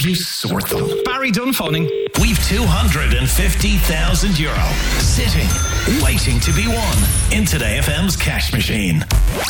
help you sort them. Barry Dunphoning. We've €250,000 sitting, waiting to be won in Today FM's cash machine.